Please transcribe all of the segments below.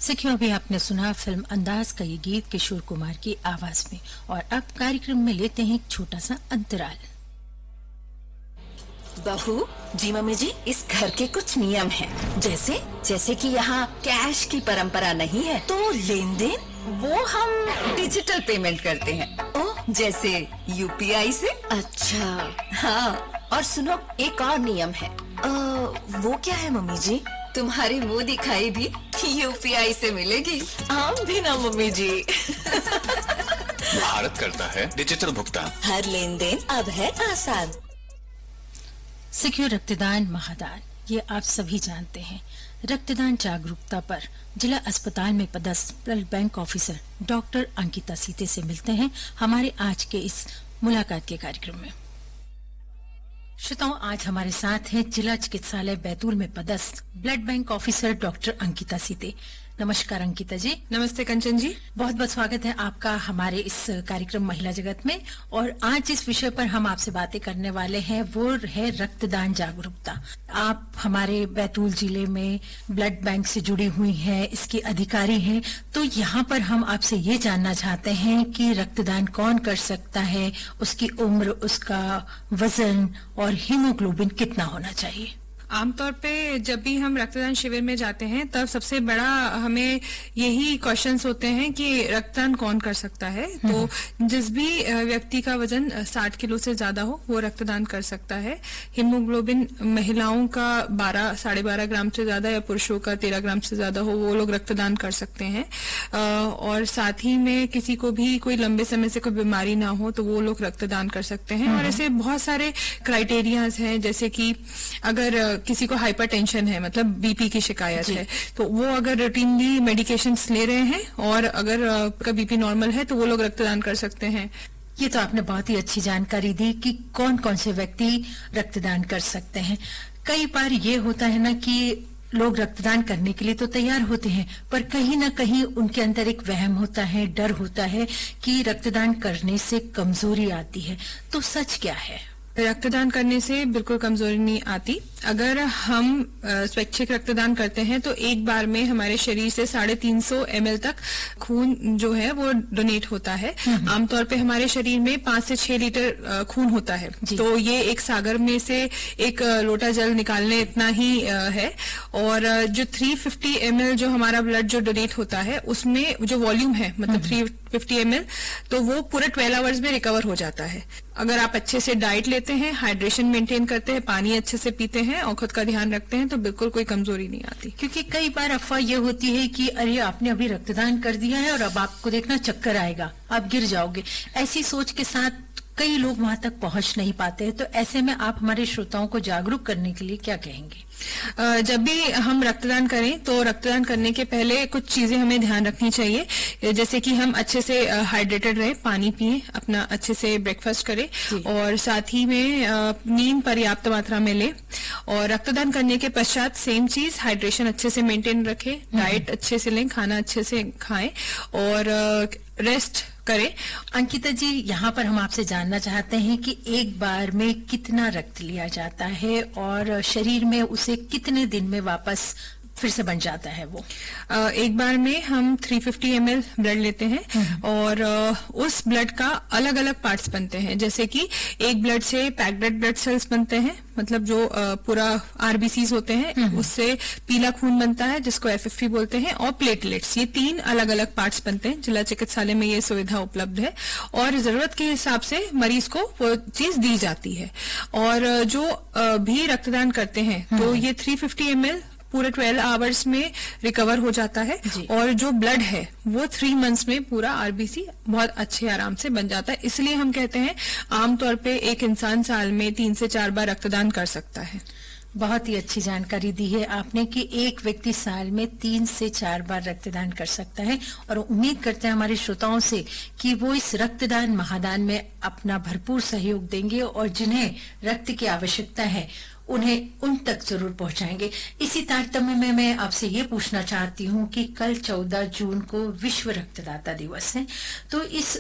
सिखियों भी आपने सुना फिल्म अंदाज का ये गीत किशोर कुमार की आवाज में। और अब कार्यक्रम में लेते हैं एक छोटा सा अंतराल। बहू जी, मम्मी जी, इस घर के कुछ नियम हैं। जैसे कि यहाँ कैश की परंपरा नहीं है, तो लेन देन वो हम डिजिटल पेमेंट करते हैं। ओह, जैसे यूपीआई से। अच्छा हाँ, और सुनो, एक और नियम है। वो क्या है मम्मी जी? तुम्हारी मुंह दिखाई भी यूपीआई से मिलेगी। हम भी ना मम्मी जी। भारत करता है डिजिटल भुगतान। हर लेन देन अब है आसान। सिखियो रक्तदान महादान, ये आप सभी जानते हैं। रक्तदान जागरूकता पर जिला अस्पताल में पदस्थ blood bank officer doctor Ankita सीते से मिलते हैं हमारे आज के इस मुलाकात के कार्यक्रम में। श्रोताओं, आज हमारे साथ हैं जिला चिकित्सालय बैतूल में पदस्थ blood bank officer doctor Ankita सीते। नमस्कार अंकिता जी। नमस्ते कंचन जी। बहुत बहुत स्वागत है आपका हमारे इस कार्यक्रम महिला जगत में। और आज जिस विषय पर हम आपसे बातें करने वाले हैं वो है रक्तदान जागरूकता। आप हमारे बैतूल जिले में ब्लड बैंक से जुड़ी हुई हैं, इसकी अधिकारी हैं, तो यहाँ पर हम आपसे ये जानना चाहते हैं कि रक्तदान कौन कर सकता है, उसकी उम्र, उसका वजन और हीमोग्लोबिन कितना होना चाहिए। आमतौर पे जब भी हम रक्तदान शिविर में जाते हैं तब सबसे बड़ा हमें यही क्वेश्चंस होते हैं कि रक्तदान कौन कर सकता है। तो जिस भी व्यक्ति का वजन 60 किलो से ज्यादा हो वो रक्तदान कर सकता है। हीमोग्लोबिन महिलाओं का 12-12.5 ग्राम से ज्यादा या पुरुषों का 13 ग्राम से ज्यादा हो वो लोग रक्तदान कर सकते हैं। और साथ ही में किसी को भी कोई लंबे समय से कोई बीमारी ना हो तो वो लोग रक्तदान कर सकते हैं। और ऐसे बहुत सारे क्राइटेरियाज हैं, जैसे कि अगर किसी को हाइपरटेंशन है, मतलब बीपी की शिकायत है, तो वो अगर रूटीनली मेडिकेशंस ले रहे हैं और अगर का बीपी नॉर्मल है तो वो लोग रक्तदान कर सकते हैं। ये तो आपने बहुत ही अच्छी जानकारी दी कि कौन कौन से व्यक्ति रक्तदान कर सकते हैं। कई बार ये होता है ना कि लोग रक्तदान करने के लिए तो तैयार होते हैं, पर कहीं ना कहीं उनके अंदर एक वहम होता है, डर होता है कि रक्तदान करने से कमजोरी आती है। तो सच क्या है? रक्तदान करने से बिल्कुल कमजोरी नहीं आती। अगर हम स्वैच्छिक रक्तदान करते हैं तो एक बार में हमारे शरीर से 350 ml तक खून जो है वो डोनेट होता है। आमतौर पे हमारे शरीर में 5 से 6 लीटर खून होता है, तो ये एक सागर में से एक लोटा जल निकालने इतना ही है। और जो 350 ml जो हमारा ब्लड जो डोनेट होता है उसमें जो वॉल्यूम है, मतलब 350 ml, तो वो पूरे 12 आवर्स में रिकवर हो जाता है। अगर आप अच्छे से डाइट लेते हैं, हाइड्रेशन मेंटेन करते हैं, पानी अच्छे से पीते हैं और खुद का ध्यान रखते हैं तो बिल्कुल कोई कमजोरी नहीं आती। क्योंकि कई बार अफवाह ये होती है कि अरे आपने अभी रक्तदान कर दिया है और अब आपको देखना चक्कर आएगा, आप गिर जाओगे। ऐसी सोच के साथ कई लोग वहां तक पहुंच नहीं पाते हैं। तो ऐसे में आप हमारे श्रोताओं को जागरूक करने के लिए क्या कहेंगे? जब भी हम रक्तदान करें तो रक्तदान करने के पहले कुछ चीजें हमें ध्यान रखनी चाहिए, जैसे कि हम अच्छे से हाइड्रेटेड रहे, पानी पिए, अपना अच्छे से ब्रेकफास्ट करें और साथ ही में नींद पर्याप्त मात्रा में ले। और रक्तदान करने के पश्चात सेम चीज, हाइड्रेशन अच्छे से मेंटेन रखें, डाइट अच्छे से लें, खाना अच्छे से खाएं और रेस्ट करें। अंकिता जी, यहाँ पर हम आपसे जानना चाहते हैं कि एक बार में कितना रक्त लिया जाता है और शरीर में उसे कितने दिन में वापस फिर से बन जाता है वो? एक बार में हम 350 ml ब्लड लेते हैं और उस ब्लड का अलग अलग पार्ट्स बनते हैं। जैसे कि एक ब्लड से पैक्ड ब्लड सेल्स बनते हैं, मतलब जो पूरा आरबीसीज होते हैं, उससे पीला खून बनता है जिसको एफएफपी बोलते हैं, और प्लेटलेट्स। ये 3 अलग अलग पार्ट्स बनते हैं। जिला चिकित्सालय में ये सुविधा उपलब्ध है और जरूरत के हिसाब से मरीज को वो चीज दी जाती है। और जो भी रक्तदान करते हैं तो ये 350 ml पूरे 12 आवर्स में रिकवर हो जाता है और जो ब्लड है वो 3 मंथ्स में पूरा आरबीसी बहुत अच्छे आराम से बन जाता है। इसलिए हम कहते हैं आमतौर पे एक इंसान साल में 3 से 4 बार रक्तदान कर सकता है। बहुत ही अच्छी जानकारी दी है आपने कि एक व्यक्ति साल में 3 से 4 बार रक्तदान कर सकता है। और उम्मीद करते हैं हमारे श्रोताओं से कि वो इस रक्तदान महादान में अपना भरपूर सहयोग देंगे और जिन्हें रक्त की आवश्यकता है उन्हें उन तक जरूर पहुंचाएंगे। इसी तारतम्य में मैं आपसे ये पूछना चाहती हूँ कि कल 14 जून को विश्व रक्तदाता दिवस है, तो इस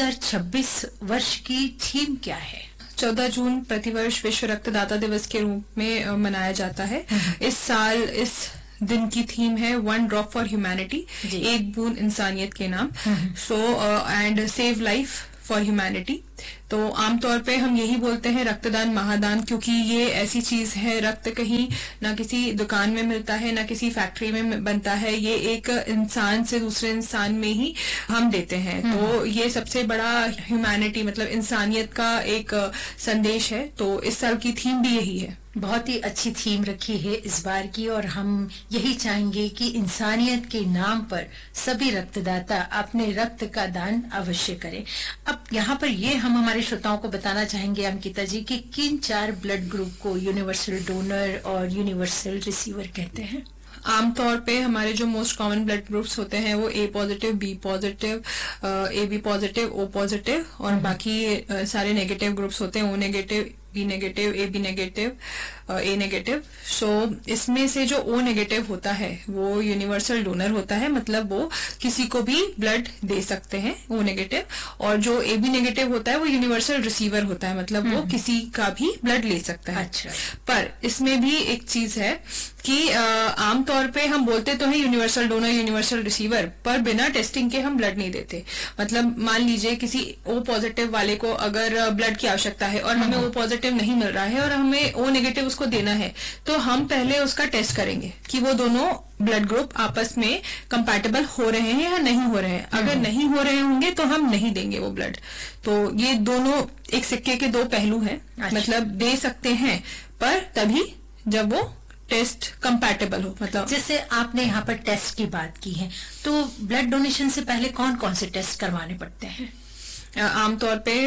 2026 वर्ष की थीम क्या है? 14 जून प्रतिवर्ष विश्व रक्तदाता दिवस के रूप में मनाया जाता है। इस साल इस दिन की थीम है 1 ड्रॉप फॉर ह्यूमैनिटी, एक बूंद इंसानियत के नाम। So and save life for humanity. तो आमतौर पे हम यही बोलते हैं रक्तदान महादान, क्योंकि ये ऐसी चीज है, रक्त कहीं ना किसी दुकान में मिलता है ना किसी फैक्ट्री में बनता है, ये एक इंसान से दूसरे इंसान में ही हम देते हैं। तो ये सबसे बड़ा ह्यूमैनिटी मतलब इंसानियत का एक संदेश है। तो इस साल की थीम भी यही है। बहुत ही अच्छी थीम रखी है इस बार की, और हम यही चाहेंगे कि इंसानियत के नाम पर सभी रक्तदाता अपने रक्त का दान अवश्य करें। अब यहाँ पर ये हम हमारे श्रोताओं को बताना चाहेंगे अंकिता जी कि किन 4 ब्लड ग्रुप को यूनिवर्सल डोनर और यूनिवर्सल रिसीवर कहते हैं। आमतौर पे हमारे जो मोस्ट कॉमन ब्लड ग्रुप्स होते हैं वो A positive, B positive, AB positive, O positive, और बाकी सारे नेगेटिव ग्रुप्स होते हैं, O negative, B negative, AB negative, A negative. सो इसमें से जो O नेगेटिव होता है वो यूनिवर्सल डोनर होता है, मतलब वो किसी को भी ब्लड दे सकते हैं O नेगेटिव। और जो AB नेगेटिव होता है वो यूनिवर्सल रिसीवर होता है, मतलब वो किसी का भी ब्लड ले सकता है। अच्छा। पर इसमें भी एक चीज है कि आमतौर पे हम बोलते तो हैं यूनिवर्सल डोनर यूनिवर्सल रिसीवर, पर बिना टेस्टिंग के हम ब्लड नहीं देते। मतलब मान लीजिए किसी O पॉजिटिव वाले को अगर ब्लड की आवश्यकता है और हमें O पॉजिटिव नहीं मिल रहा है और हमें O नेगेटिव उसको देना है, तो हम पहले उसका टेस्ट करेंगे कि वो दोनों ब्लड ग्रुप आपस में कंपैटिबल हो रहे हैं या नहीं हो रहे हैं। अगर नहीं हो रहे होंगे तो हम नहीं देंगे वो ब्लड। तो ये दोनों एक सिक्के के 2 पहलू हैं। मतलब दे सकते हैं पर तभी जब वो टेस्ट कंपैटिबल हो। मतलब जैसे आपने यहाँ पर टेस्ट की बात की है, तो ब्लड डोनेशन से पहले कौन कौन से टेस्ट करवाने पड़ते हैं? आमतौर पे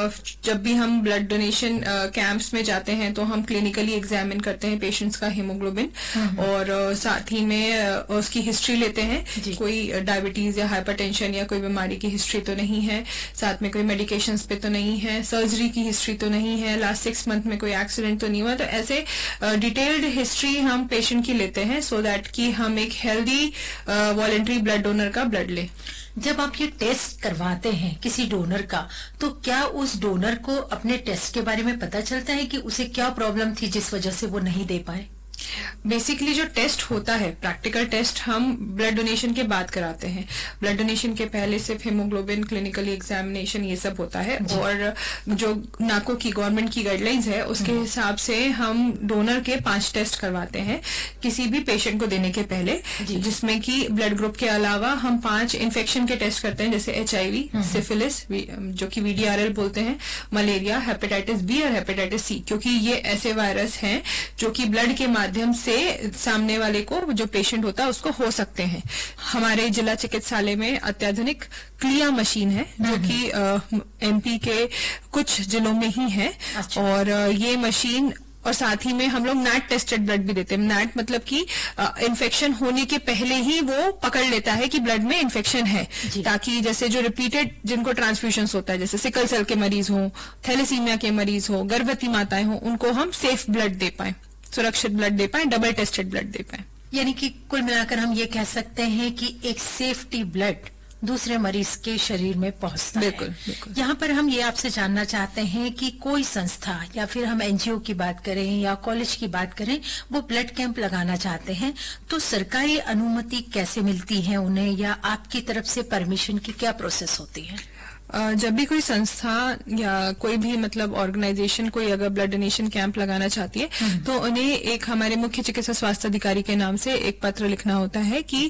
जब भी हम ब्लड डोनेशन कैंप्स में जाते हैं तो हम क्लिनिकली एग्जामिन करते हैं पेशेंट्स का हीमोग्लोबिन, और साथ ही में उसकी हिस्ट्री लेते हैं। कोई डायबिटीज या हाइपरटेंशन या कोई बीमारी की हिस्ट्री तो नहीं है, साथ में कोई मेडिकेशंस पे तो नहीं है, सर्जरी की हिस्ट्री तो नहीं है, लास्ट 6 मंथ में कोई एक्सीडेंट तो नहीं हुआ। तो ऐसे डिटेल्ड हिस्ट्री हम पेशेंट की लेते हैं सो दैट कि हम एक हेल्दी वॉलंटरी ब्लड डोनर का ब्लड लें। जब आप ये टेस्ट करवाते हैं किसी डोनर का, तो क्या उस डोनर को अपने टेस्ट के बारे में पता चलता है कि उसे क्या प्रॉब्लम थी जिस वजह से वो नहीं दे पाए? बेसिकली जो टेस्ट होता है, प्रैक्टिकल टेस्ट, हम ब्लड डोनेशन के बाद कराते हैं। ब्लड डोनेशन के पहले सिर्फ हीमोग्लोबिन, क्लिनिकली एग्जामिनेशन, ये सब होता है। और जो नाको की गवर्नमेंट की गाइडलाइंस है उसके हिसाब से हम डोनर के 5 टेस्ट करवाते हैं किसी भी पेशेंट को देने के पहले, जिसमें कि ब्लड ग्रुप के अलावा हम 5 इन्फेक्शन के टेस्ट करते हैं, जैसे HIV, सिफिलिस जो कि VDRL बोलते हैं, मलेरिया, हेपेटाइटिस B और हेपेटाइटिस C, क्योंकि ये ऐसे वायरस हैं जो कि ब्लड के माध्यम से सामने वाले को, जो पेशेंट होता है, उसको हो सकते हैं। हमारे जिला चिकित्सालय में अत्याधुनिक क्लिया मशीन है जो कि MP के कुछ जिलों में ही है। और ये मशीन, और साथ ही में हम लोग नैट टेस्टेड ब्लड भी देते हैं। नैट मतलब कि इन्फेक्शन होने के पहले ही वो पकड़ लेता है कि ब्लड में इन्फेक्शन है, ताकि जैसे जो रिपीटेड जिनको ट्रांसफ्यूजन्स होता है, जैसे सिकल सेल के मरीज हो, थैलेसीमिया के मरीज हो, गर्भवती माताएं हो, उनको हम सेफ ब्लड दे पाए, सुरक्षित ब्लड दे पाए, डबल टेस्टेड ब्लड दे पाए। यानी कि कुल मिलाकर हम ये कह सकते हैं कि एक सेफ्टी ब्लड दूसरे मरीज के शरीर में पहुंचता है। बिल्कुल। यहाँ पर हम ये आपसे जानना चाहते हैं कि कोई संस्था या फिर हम NGO की बात करें या कॉलेज की बात करें, वो ब्लड कैंप लगाना चाहते हैं, तो सरकारी अनुमति कैसे मिलती है उन्हें, या आपकी तरफ से परमिशन की क्या प्रोसेस होती है? जब भी कोई संस्था या कोई भी मतलब ऑर्गेनाइजेशन कोई अगर ब्लड डोनेशन कैंप लगाना चाहती है तो उन्हें एक हमारे मुख्य चिकित्सा स्वास्थ्य अधिकारी के नाम से एक पत्र लिखना होता है कि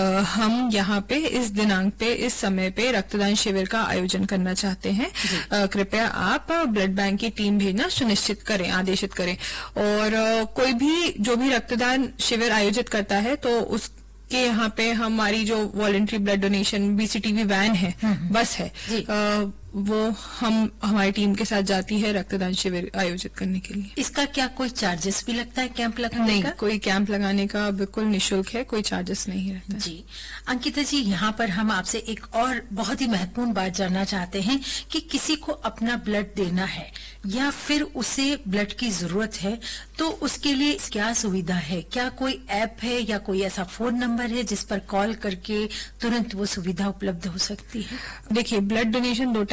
हम यहाँ पे इस दिनांक पे इस समय पे रक्तदान शिविर का आयोजन करना चाहते हैं, कृपया आप ब्लड बैंक की टीम भेजना सुनिश्चित करें, आदेशित करें। और कोई भी जो भी रक्तदान शिविर आयोजित करता है तो उस के यहाँ पे हमारी जो voluntary blood donation BCTV van है, बस है, वो हमारी टीम के साथ जाती है रक्तदान शिविर आयोजित करने के लिए। इसका क्या कोई चार्जेस भी लगता है कैंप लगाने का? नहीं, कोई कैंप लगाने का बिल्कुल निःशुल्क है, कोई चार्जेस नहीं रहता। जी अंकिता जी, यहाँ पर हम आपसे एक और बहुत ही महत्वपूर्ण बात जानना चाहते हैं कि किसी को अपना ब्लड देना है या फिर उसे ब्लड की जरूरत है, तो उसके लिए क्या सुविधा है? क्या कोई ऐप है या कोई ऐसा फोन नंबर है जिस पर कॉल करके तुरंत वो सुविधा उपलब्ध हो सकती है? देखिए, ब्लड डोनेशन 2 टाइप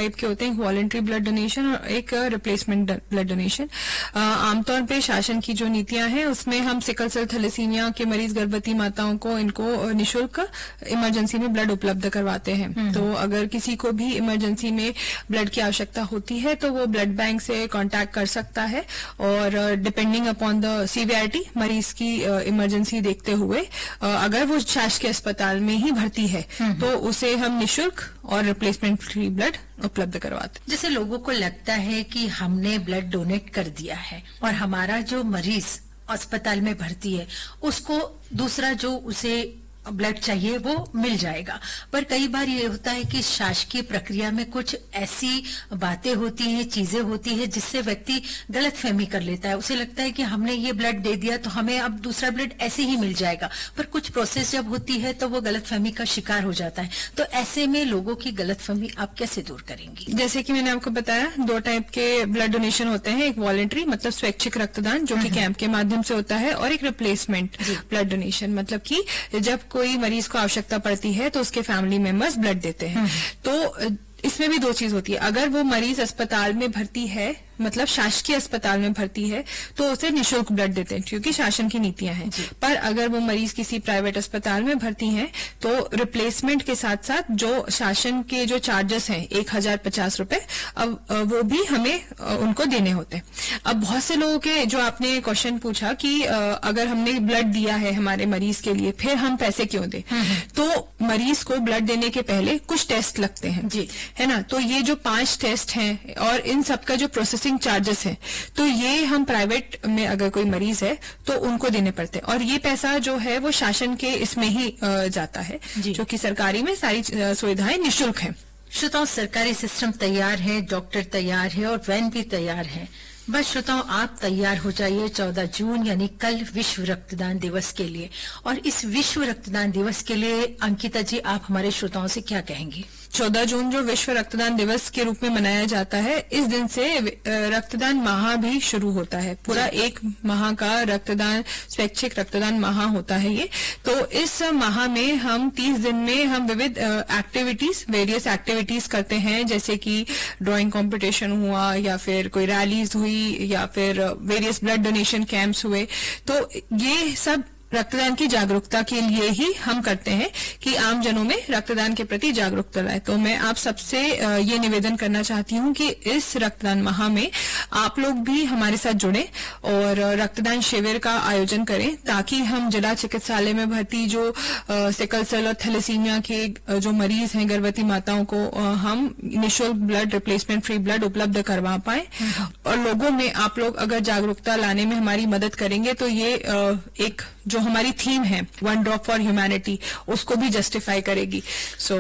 टाइप के होते हैं, एक वॉलंटरी ब्लड डोनेशन और एक रिप्लेसमेंट ब्लड डोनेशन। आमतौर पे शासन की जो नीतियां हैं उसमें हम सिकल सेल थैलेसीमिया के मरीज, गर्भवती माताओं को इनको निःशुल्क इमरजेंसी में ब्लड उपलब्ध करवाते हैं। तो अगर किसी को भी इमरजेंसी में ब्लड की आवश्यकता होती है तो वो ब्लड बैंक से कांटेक्ट कर सकता है और डिपेंडिंग अपॉन द सीवियरिटी मरीज की इमरजेंसी देखते हुए अगर वो शासकीय अस्पताल में ही भर्ती है तो उसे हम निःशुल्क और रिप्लेसमेंट फ्री ब्लड उपलब्ध करवाते। जैसे लोगों को लगता है कि हमने ब्लड डोनेट कर दिया है और हमारा जो मरीज अस्पताल में भर्ती है उसको दूसरा जो उसे ब्लड चाहिए वो मिल जाएगा, पर कई बार ये होता है कि शासकीय प्रक्रिया में कुछ ऐसी बातें होती हैं, चीजें होती है जिससे व्यक्ति गलतफहमी कर लेता है। उसे लगता है कि हमने ये ब्लड दे दिया तो हमें अब दूसरा ब्लड ऐसे ही मिल जाएगा, पर कुछ प्रोसेस जब होती है तो वो गलतफहमी का शिकार हो जाता है। तो ऐसे में लोगों की गलतफहमी आप कैसे दूर करेंगी? जैसे कि मैंने आपको बताया, 2 टाइप के ब्लड डोनेशन होते हैं, एक वॉलंटरी मतलब स्वैच्छिक रक्तदान जो कि कैंप के माध्यम से होता है, और एक रिप्लेसमेंट ब्लड डोनेशन मतलब कि जब कोई मरीज को आवश्यकता पड़ती है तो उसके फैमिली मेंबर्स ब्लड देते हैं। तो इसमें भी 2 चीज होती है, अगर वो मरीज अस्पताल में भर्ती है मतलब शासकीय अस्पताल में भर्ती है तो उसे निःशुल्क ब्लड देते हैं क्योंकि शासन की नीतियां हैं। पर अगर वो मरीज किसी प्राइवेट अस्पताल में भर्ती हैं तो रिप्लेसमेंट के साथ साथ जो शासन के जो चार्जेस हैं 1050 रुपए, अब वो भी हमें उनको देने होते हैं। अब बहुत से लोगों के जो आपने क्वेश्चन पूछा कि अगर हमने ब्लड दिया है हमारे मरीज के लिए फिर हम पैसे क्यों दें, तो मरीज को ब्लड देने के पहले कुछ टेस्ट लगते हैं जी, है ना। तो ये जो 5 टेस्ट हैं और इन सबका जो प्रोसेसिंग चार्जेस है तो ये हम प्राइवेट में अगर कोई मरीज है तो उनको देने पड़ते हैं, और ये पैसा जो है वो शासन के इसमें ही जाता है, जो कि सरकारी में सारी सुविधाएं निःशुल्क हैं। श्रोताओं, सरकारी सिस्टम तैयार है, डॉक्टर तैयार है और वैन भी तैयार है। बस श्रोताओं, आप तैयार हो जाइए 14 जून यानी कल विश्व रक्तदान दिवस के लिए। और इस विश्व रक्तदान दिवस के लिए अंकिता जी आप हमारे श्रोताओं से क्या कहेंगी? 14 जून जो विश्व रक्तदान दिवस के रूप में मनाया जाता है, इस दिन से रक्तदान माह भी शुरू होता है। पूरा 1 माह का रक्तदान, स्वैच्छिक रक्तदान माह होता है ये। तो इस माह में हम 30 दिन में हम विविध एक्टिविटीज, वेरियस एक्टिविटीज करते हैं, जैसे कि ड्राइंग कंपटीशन हुआ या फिर कोई रैलीज हुई या फिर वेरियस ब्लड डोनेशन कैंप्स हुए। तो ये सब रक्तदान की जागरूकता के लिए ही हम करते हैं कि आम जनों में रक्तदान के प्रति जागरूकता लाए। तो मैं आप सबसे ये निवेदन करना चाहती हूँ कि इस रक्तदान माह में आप लोग भी हमारे साथ जुड़ें और रक्तदान शिविर का आयोजन करें, ताकि हम जिला चिकित्सालय में भर्ती जो सिकल सेल और थैलेसीमिया के जो मरीज हैं, गर्भवती माताओं को हम निःशुल्क ब्लड, रिप्लेसमेंट फ्री ब्लड उपलब्ध करवा पाए। और लोगों में आप लोग अगर जागरूकता लाने में हमारी मदद करेंगे तो ये एक जो हमारी थीम है 1 ड्रॉप फॉर ह्यूमैनिटी, उसको भी जस्टिफाई करेगी। सो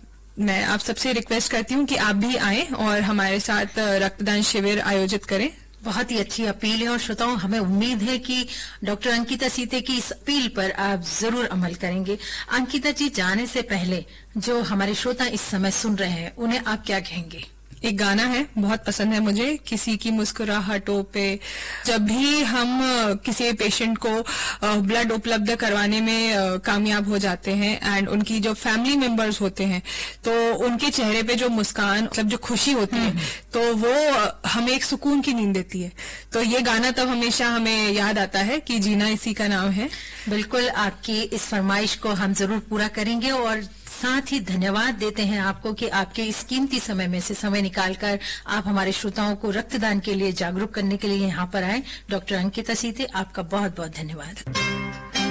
मैं आप सबसे रिक्वेस्ट करती हूँ कि आप भी आएं और हमारे साथ रक्तदान शिविर आयोजित करें। बहुत ही अच्छी अपील है और श्रोताओं, हमें उम्मीद है कि डॉक्टर अंकिता सीते की इस अपील पर आप जरूर अमल करेंगे। अंकिता जी, जाने से पहले जो हमारे श्रोता इस समय सुन रहे हैं उन्हें आप क्या कहेंगे? एक गाना है, बहुत पसंद है मुझे, किसी की मुस्कुराहटों पे। जब भी हम किसी पेशेंट को ब्लड उपलब्ध करवाने में कामयाब हो जाते हैं एंड उनकी जो फैमिली मेंबर्स होते हैं तो उनके चेहरे पे जो मुस्कान, मतलब जो खुशी होती है, तो वो हमें एक सुकून की नींद देती है। तो ये गाना तब हमेशा हमें याद आता है कि जीना इसी का नाम है। बिल्कुल, आपकी इस फरमाइश को हम जरूर पूरा करेंगे और साथ ही धन्यवाद देते हैं आपको कि आपके इस कीमती समय में से समय निकालकर आप हमारे श्रोताओं को रक्तदान के लिए जागरूक करने के लिए यहाँ पर आए। डॉक्टर अंकिता सीते, आपका बहुत बहुत धन्यवाद।